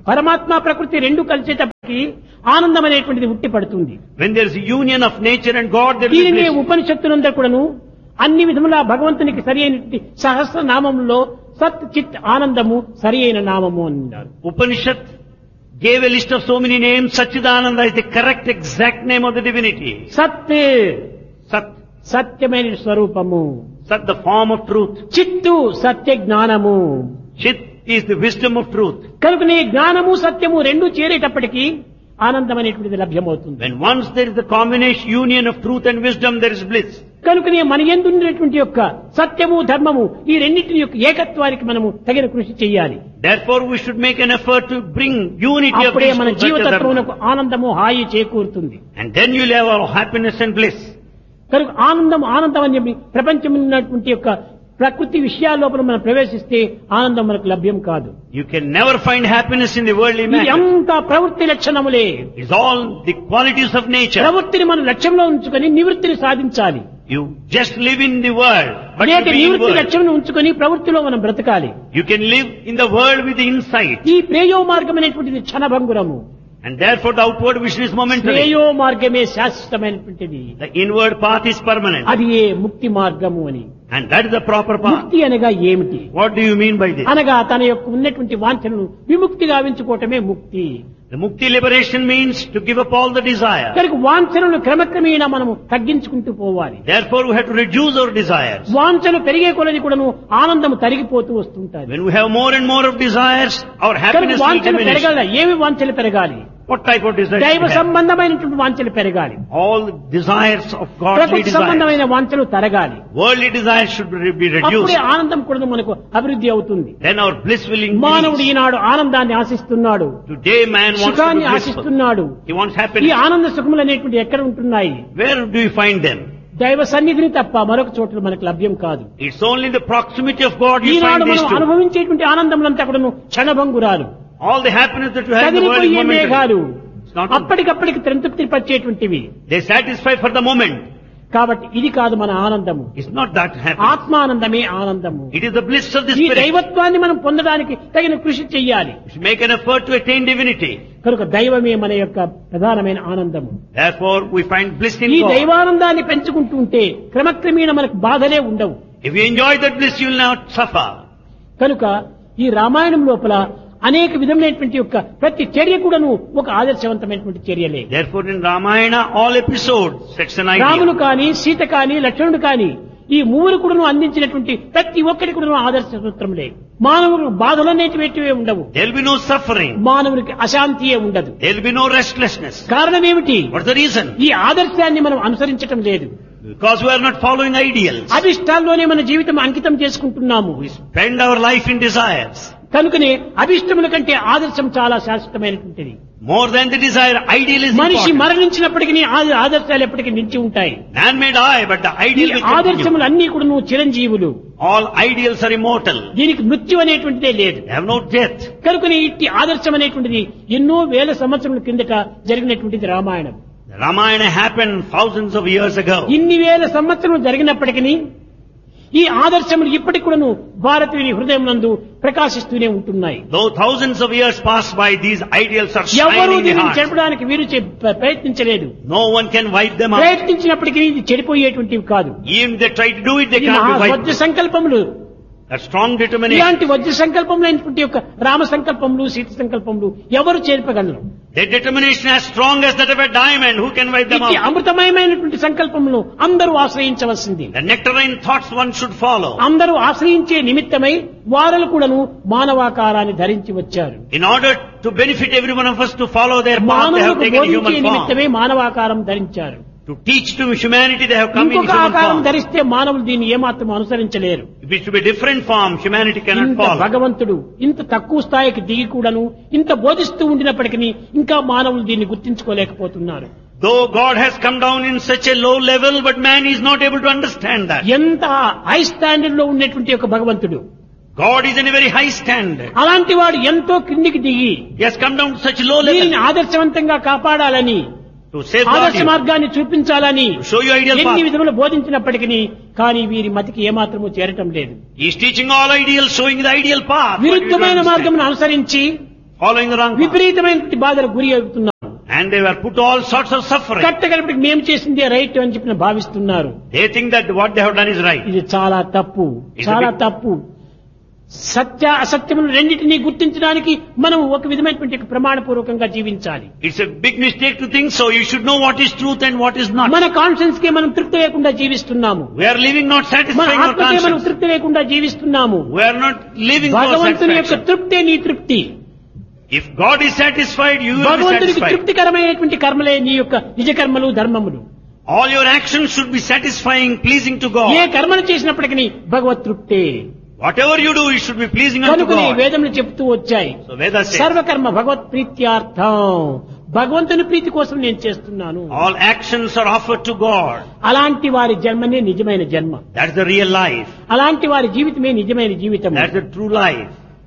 పరమాత్మ ప్రకృతి రెండు కలిసేటప్పటికి ఆనందం అనేటువంటిది ఉట్టి పడుతుంది. When there is a union of nature and God, there will be దీనినే bliss. ఉపనిషత్తులందరూ కూడాను అన్ని విధముల భగవంతునికి సరి అయినటువంటి సహస్ర నామంలో సత్ చిత్ ఆనందము సరి అయిన నామము అన్నారు. Upanishad gave a list of so many names. Satchidananda is the correct exact name of the divinity. సత్ Sat, సత్యమైన స్వరూపము, Sat the form of truth. చిత్తు సత్య జ్ఞానము. Chit is the wisdom of truth. కనుకనే జ్ఞానము సత్యము రెండు చేరేటప్పటికీ ఆనందం అనేటువంటిది లభ్యమవుతుంది. When once there is the combination union of truth and wisdom, there is bliss. కనుకనే మన యందు ఉన్నటువంటి యొక్క సత్యము ధర్మము ఈ రెండింటిని యొక్క ఏకత్వానికి మనము తగిన కృషి చేయాలి. Therefore, we should make an effort to bring unity of అప్పుడే these మన two Satya జీవితత్వమునకు Dharma. ఆనందము హాయి చేకూరుతుంది. And then you'll have all happiness and bliss. కనుక ఆనందం ఆనందం అని చెప్పి ప్రపంచం ఉన్నటువంటి యొక్క ప్రకృతి విషయాల లోపల మనం ప్రవేశిస్తే ఆనందం మనకు లభ్యం కాదు. You can never find happiness in the worldly ఇది matter. అంతా ప్రవృత్తి లక్షణములే. It's all the qualities of nature. ప్రవృత్తిని మనం లక్ష్యంలో ఉంచుకొని నివృత్తిని సాధించాలి. You just live in the world, but you అనేక be in నివృత్తి world. లక్ష్యం ఉంచుకొని ప్రవృత్తిలో మనం బ్రతకాలి. You can live in the world with the insight. ఈ ప్రేయో మార్గం అనేటువంటిది క్షణభంగురము. And therefore the outward vision is momentary. ప్రేయో మార్గమే శాశ్వతమైనటువంటిది. The inward path is permanent. అది ఏ ముక్తి మార్గము అని. And that is the proper path. ముక్తి అనగా ఏమిటి? What do you mean by this? అనగా తన యొక్క ఉన్నటువంటి వాంఛనను విముక్తి గావించుకోవటమే ముక్తి. The mukti liberation means to give up all the desires. కనుక వాంఛనను క్రమక్రమేణా మనము తగ్గించుకుంటూ పోవాలి. Therefore we have to reduce our desires. వాంఛన పెరిగే కొలది కూడాను ఆనందం తరిగిపోతూ వస్తుంటారు. When we have more and more of desires, our కనుక happiness will వాంఛన diminish. పెరగాలి. ఏమి వాంఛలు పెరగాలి? What type of desires? దైవ we have? సంబంధమైనటువంటి వాంఛలు పెరగాలి. All the desires of godly ప్రకృతి desires. సంబంధమైన వాంఛలు తరగాలి. Worldly desires should be reduced. అప్పుడే ఆనందం కూడా మనకు అభివృద్ధి అవుతుంది. Then our bliss will మానవుడు increase. ఈనాడు ఆనందాన్ని ఆశిస్తున్నాడు, Today man wants to సుఖాన్ని be blissful. ఆశిస్తున్నాడు. He wants ఈ happiness. ఆనంద సుఖములు అనేటువంటి ఎక్కడ ఉంటున్నాయి? Where do you find them? దైవ సన్నిధిని తప్ప మరొక చోట మనకు లభ్యం కాదు. It's only the proximity of God you Eenadu find these మనం two. అనుభవించేటువంటి ఆనందములంతా కూడాను క్షణభంగురాలు, All the happiness that you have in the world is కదిలిపోయే మేఘాలు, momentary. It's not. అప్పటికప్పటికి త్రంతృప్తి పరిచేటువంటివి. They satisfy for the moment. కాబట్టి ఇది కాదు మన ఆనందము. It's not that happiness. ఆత్మానందమే ఆనందము. It is the bliss of the ఈ spirit. దైవత్వాన్ని మనం పొందడానికి తగిన కృషి చెయ్యాలి. We should make an effort to attain divinity. కనుక దైవమే మన యొక్క ప్రధానమైన ఆనందము. Therefore we find bliss in ఈ God. దైవానందాన్ని పెంచుకుంటూ ఉంటే క్రమక్రమేణా మనకు బాధలే ఉండవు. If you enjoy that bliss, you will not suffer. కనుక ఈ రామాయణం లోపల అనేక విధమైనటువంటి యొక్క ప్రతి చర్య కూడాను ఒక ఆదర్శవంతమైనటువంటి చర్యలే. Therefore in Ramayana all episodes sets an Ramulu idea. కాని, సీత కాని, లక్ష్మణుడు కాని ఈ మూడు కూడాను అందించినటువంటి ప్రతి ఒక్కరి కూడాను ఆదర్శ సూత్రములే. మానవుడు బాధలనేటివే ఉండవు. There will be no suffering. మానవునికి అశాంతియే ఉండదు. There will be no restlessness. కారణం ఏమిటి? What's the reason? ఈ ఆదర్శాన్ని మనం అనుసరించటం లేదు. Because we are not following ideals. అభిష్టాల్లోనే మన జీవితం అంకితం చేసుకుంటున్నాము. We spend our life in desires. కనుకనే అభిష్టముల కంటే ఆదర్శం చాలా శాశ్వతమైనటువంటిది. More than the desire, ideal is మనిషి important. మరణించినప్పటికీ ఆదర్శాలు ఎప్పటికీ నిలిచి ఉంటాయి. Man may die, but the ఈ ideal will continue. ఆదర్శములు అన్ని కూడా నువ్వు చిరంజీవులు. All ideals are immortal. దీనికి మృత్యు అనేటువంటిదే లేదు. They have no death. కనుకనే ఇట్టి ఆదర్శం అనేటువంటిది ఎన్నో వేల సంవత్సరముల కిందట జరిగినటువంటిది Ramayanam. The Ramayana happened thousands of years ago. ఇన్ని వేల సంవత్సరములు జరిగినప్పటికీ ఈ ఆదర్శములు ఇప్పటికి కూడాను భారతీయుని హృదయం నందు ప్రకాశిస్తూనే ఉంటున్నాయి. Though thousands of years pass by, these ideals are ఎవరు shining in the దీనిని heart. చెరపడానికి వీరు ప్రయత్నించలేదు. No one can wipe them out. ప్రయత్నించినప్పటికీ ఇది చెడిపోయేటువంటివి కాదు. Even they try to do it, they ఇది can't be Vajra wiped. సంకల్పములు. That strong determination. ఇలాంటి వజ్ర సంకల్పములైనటువంటి యొక్క రామ సంకల్పములు, సీత సంకల్పములు ఎవరు చేర్పగలరు? Their determination as strong as that of a diamond. Who can wipe them ఇట్టి out? అమృతమయమైనటువంటి సంకల్పములు అందరూ ఆశ్రయించవలసింది. The nectarine thoughts one should follow. అందరూ ఆశ్రయించే నిమిత్తమై వారలు కూడాను మానవాకారాన్ని ధరించి వచ్చారు. In order to benefit every one of us to follow their path, they have మానవులకు taken బోధించే human form. నిమిత్తమే మానవాకారం ధరించారు. To teach to humanity, they have come in ఇంకొక human ఆకారం form. ధరిస్తే మానవులు దీన్ని ఏమాత్రం అనుసరించలేరు. If it should be different form, humanity cannot ఇంత follow. భగవంతుడు ఇంత తక్కువ స్థాయికి దిగి కూడాను ఇంత బోధిస్తూ ఉండినప్పటికీ ఇంకా మానవులు దీన్ని గుర్తించుకోలేకపోతున్నారు. Though God has come down in such a low level, but man is not able to understand that. ఎంత హై స్టాండర్డ్ లో ఉన్నటువంటి ఒక భగవంతుడు, God is in a very high standard. అలాంటి వాడు ఎంతో కిందికి దిగి He has come down to such low దీనిని level ఆదర్శవంతంగా కాపాడాలని, to safeguard ఆదర్శ you, మార్గాన్ని చూపించాలని to show you ideal ఎన్ని path. విధములు బోధించినప్పటికీ కానీ వీరి మతికి ఏమాత్రము చేరటం లేదు. He is teaching all ideals, showing the ideal path. But we don't విరుద్ధమైన understand. మార్గమును అనుసరించి following the wrong path. విపరీతమైనటువంటి బాధలకు గురి అవుతున్నారు. And they were put to all sorts of suffering. కట్టగలిపి మేము చేసిందే రైట్ అని చెప్పి భావిస్తున్నారు. They think that what they have done is right. ఇది చాలా తప్పు, చాలా తప్పు. సత్య అసత్యములు రెండింటినీ గుర్తించడానికి మనం ఒక విధమైనటువంటి ప్రమాణపూర్వకంగా జీవించాలి. It's a big mistake to think so. You should know what is truth and what is not. మన కాన్షియన్స్ కే మనం తృప్తి లేకుండా జీవిస్తున్నాము. We are living not మన satisfying our ఆత్మకే మనం conscience. తృప్తి లేకుండా జీవిస్తున్నాము. We are not living for భగవంతుని యొక్క satisfaction. తృప్తే నీ తృప్తి. If God is satisfied, you will be భగవంతునికి satisfied. తృప్తికరమైనటువంటి కర్మలే నీ యొక్క నిజ కర్మలు ధర్మములు. All your actions should be satisfying, pleasing to A God. కర్మను చేసినప్పటికీ భగవత్ తృప్తే. Whatever you do, it should be pleasing unto కనుకనే God. వేదములు చెప్తూ వచ్చాయి, So Vedas says, సర్వకర్మ భగవత్ ప్రీత్యార్థం. భగవంతుని ప్రీతి కోసం నేను చేస్తున్నాను. all actions are offered to God. అలాంటి వారి జన్మనే నిజమైన జన్మ. That's the real life. అలాంటి వారి జీవితమే నిజమైన జీవితం. That's the true life.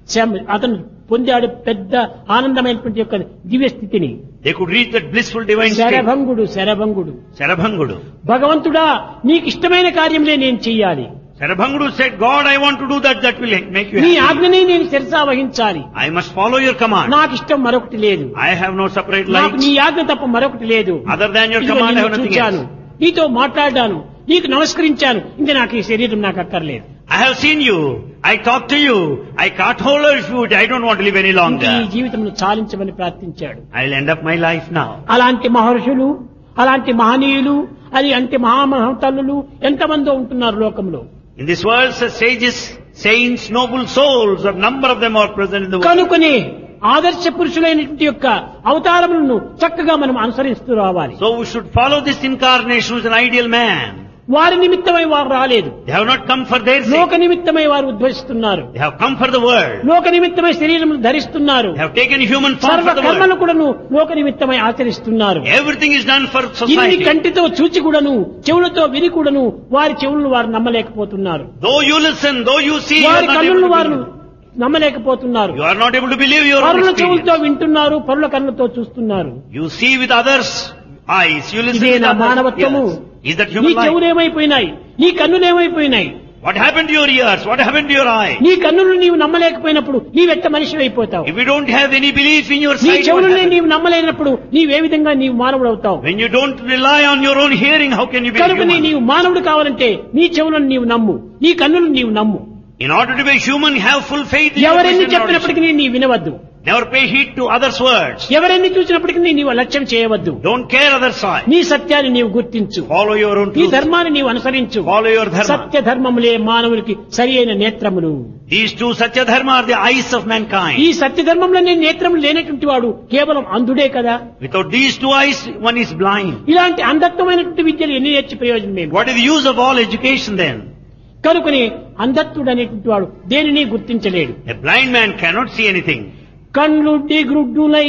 అతను పొందాడు పెద్ద ఆనందమైనటువంటి యొక్క దివ్య స్థితిని. They could reach that blissful divine state. శరభంగుడు Sarabhangudu. భగవంతుడా నీకు ఇష్టమైన కార్యంలే నేను చెయ్యాలి. Sarabhangudu said, God, I want to do that. That will make you నీ happy. ఆజ్ఞనే నేను శిరసా వహించాలి. I must follow your command. నాకు ఇష్టం మరొకటి లేదు. I have no separate నాకు నీ light. ఆజ్ఞ తప్ప మరొకటి లేదు. Other than your ఇదిగో command, I నిన్ను have nothing చూచాను, else. నీతో మాట్లాడాను, నీకు నమస్కరించాను, ఇంకా నాకు ఈ శరీరం నాకు అక్కర్లేదు. I have seen you. I talked to you. I caught hold of you. I don't want to live any ఇంకా longer. ఈ జీవితంలో చాలించమని ప్రార్థించాడు. I'll end up my life now. అలాంటి మహర్షులు, అలాంటి మహనీయులు, అది అంటే మహామహతల్లులు ఎంతమందో ఉంటున్నారు లోకంలో. In this world, sages, saints, noble souls, a number of them are present in the world. కనుకనే ఆదర్శ పురుషులైనటువంటి యొక్క అవతారములను చక్కగా మనం అనుసరిస్తూ రావాలి. So we should follow this incarnation who is an ideal man. వారి నిమిత్తమై వారు రాలేదు. They have not come for their లోక sake. నిమిత్తమై వారు ఉద్భవిస్తున్నారు. They have come for the world. లోక నిమిత్తమై శరీరం ధరిస్తున్నారు. They have taken human form సర్వ for the కర్మలు world. కూడాను లోక నిమిత్తమై ఆచరిస్తున్నారు. Everything is done for ఇన్ని society. కంటితో చూచి కూడాను, చెవులతో విని కూడాను వారి చెవులను వారు నమ్మలేకపోతున్నారు. Though you listen, though you see, you are వారి not కన్నులను able to వారు believe. నమ్మలేకపోతున్నారు. You are not able to believe your own పరుల చెవులతో experience. వింటున్నారు, పరుల కన్నులతో చూస్తున్నారు. You see with others' eyes. You listen ఇదే with నా others' మానవత్వము. ears. Is that నీ human life? చెవులేమైపోయినాయి, నీ కన్నులేమైపోయినాయి, What happened to your ears? What happened to your eye? నీ కన్నులు నీవు నమ్మలేకపోయినప్పుడు నీవెట్ట మనిషి అయిపోతావు. If you don't have any belief in your నీ sight, what చెవులనే happens? నీవు నమ్మలేనప్పుడు నీవే విధంగా నీవు మానవుడు అవుతావు. When you don't rely on your own hearing, how can you be కనుక human? నీవు మానవుడు కావాలంటే నీ చెవులను నీవు నమ్ము, నీ కన్నులను నీవు నమ్ము. In order to be human, have full faith in your ఎవరెన్ని vision and audition. చెప్పినప్పటికీ నీ వినవద్దు. Never pay heed to others' words. ఎవరెన్ని చూసినప్పటికీ నీవు లక్ష్యం చేయవద్దు. Don't care others' side. నీ సత్యాన్ని నీవు గుర్తించు, Follow your own నీ truth. ధర్మాన్ని నీవు అనుసరించు. Follow your dharma. సత్య ధర్మములే మానవునికి సరి అయిన నేత్రములు. These two Satya Dharma are the eyes of ఈ mankind. సత్య ధర్మంలో నేత్రములు లేనటువంటి వాడు కేవలం అంధుడే కదా. Without these two eyes, one is blind. ఇలాంటి అంధత్వమైనటువంటి విద్యలు ఎన్ని నేర్చి ప్రయోజనం ఏమి? What is the use of all education then? కనుకని అంధత్వుడు అనేటువంటి వాడు దేనిని గుర్తించలేడు. A blind man cannot see anything. కళ్ళుడ్డి గ్రుడ్డులై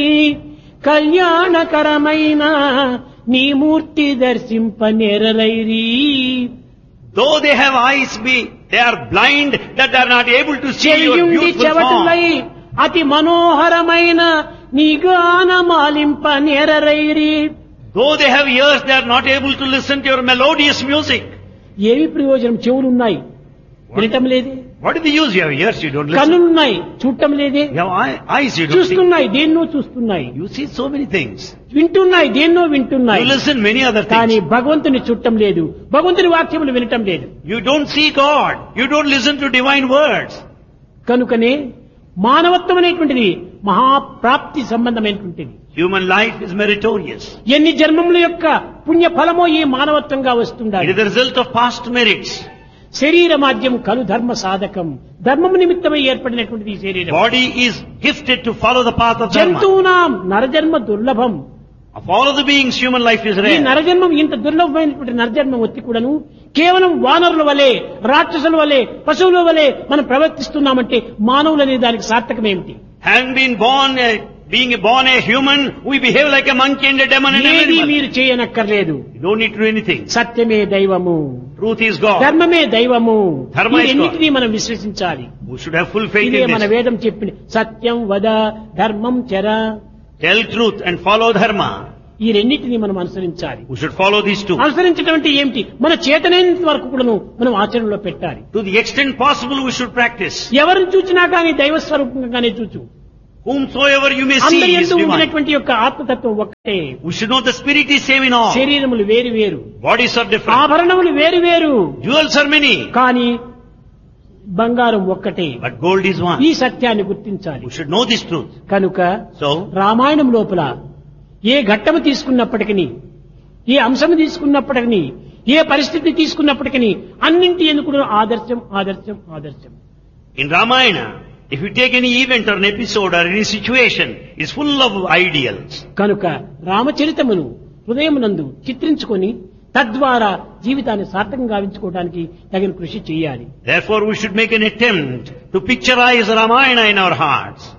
కళ్యాణకరమైన నీ మూర్తి దర్శింపనేరరైరి. Though they have eyes, they are blind that they are not able to see your చెయ్యుండి beautiful చెవటులై form. అతి మనోహరమైన నీ గానమాలింపనేరరైరి. Though they have ears, they are not able to listen to your melodious music. ఏమి ప్రయోజనం? చెవులున్నాయి, వినటం లేదే. What is the use? You have ears, you don't listen. కన్నులున్నాయి, చూడటం లేదే. You have eyes, you don't see. చూస్తున్నాయి, దేన్నో చూస్తున్నాయి. You see so many things. వింటున్నాయి, దేన్నో వింటున్నాయి. You listen many other కానీ things. భగవంతుని చుట్టం లేదు, భగవంతుని వాక్యములు వినటం లేదు. You don't see God. You don't listen to divine words. కనుకనే మానవత్వం అనేటువంటిది మహాప్రాప్తి సంబంధమైనటువంటిది. Human life is meritorious. ఎన్ని జన్మముల యొక్క పుణ్య ఫలమో ఈ మానవత్వంగా It వస్తుండాలి. is the result of past merits. శరీర మాధ్యం కలు ధర్మ సాధకం. ధర్మము నిమిత్తమై ఏర్పడినటువంటిది ఈ శరీరం. Body is gifted to follow the path of dharma. జంతువునాం నరజన్మ దుర్లభం. Of all of the beings, human life is ఈ rare. నరజన్మం ఇంత దుర్లభమైనటువంటి నరజన్మం వచ్చి కూడాను కేవలం వానరుల వలె, రాక్షసుల వలె, పశువుల వలె మనం ప్రవర్తిస్తున్నామంటే మానవులనే దానికి సార్థకమేమిటి? Having been being born a human, we behave like a monkey and a demon and an ఏది animal. మీరు చేయనక్కర్లేదు. You don't need to do anything. సత్యమే దైవము, Truth is God. ధర్మమే దైవము. ధర్మ is God. ఇవన్నిటినీ మనం విశ్వసించాలి. We should have full faith ఇదే in మన this. వేదం చెప్పింది. సత్యం వద, ధర్మం చర. Tell truth and follow dharma. ఈ రెండింటినీ మనం అనుసరించాలి. We should follow these two. అనుసరించడం అంటే ఏమిటి? మన చేతనైనంత వరకు కూడాను మనం ఆచరణలో పెట్టాలి. To the extent possible, we should practice. ఎవరిని చూచినా కానీ దైవ స్వరూపంగానే చూచు. Whomsoever you may see అందరి is యందు divine. ఉండినటువంటి యొక్క ఆత్మతత్వం ఒక్కటే. We should know the spirit is same in all. శరీరములు వేరు వేరు, Bodies are different. ఆభరణములు వేరు వేరు, Jewels are many. కానీ బంగారం ఒక్కటే. But gold is one. ఈ సత్యాన్ని గుర్తించాలి. We should know this truth. కనుక So, రామాయణం లోపల ఏ ఘట్టము తీసుకున్నప్పటికీ, ఏ అంశము తీసుకున్నప్పటికీ, ఏ పరిస్థితి తీసుకున్నప్పటికీ అన్నింటి ఎందుకు ఆదర్శం ఆదర్శం ఆదర్శం. in Ramayana, if you take any event or an episode or any situation, it's full of ideals. కనుక రామచరితమును హృదయమునందు చిత్రించుకొని తద్వారా జీవితాన్ని సార్థకంగా గావించుకోవడానికి తగిన కృషి చేయాలి. Therefore, we should make an attempt to picturize Ramayana in our hearts.